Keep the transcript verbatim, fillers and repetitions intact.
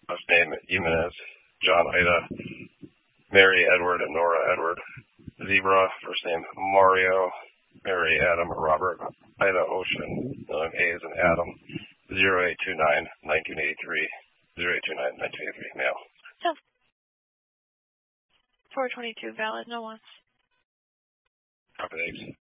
Last name Jimenez, John Ida, Mary Edward and Nora Edward. Zebra, first name Mario, Mary Adam or Robert, Ida Ocean, Million A's and Adam, zero eight two nine, nineteen eighty-three, zero eight two nine, nineteen eighty-three, male. So, four twenty-two valid, no ones. Copy, thanks.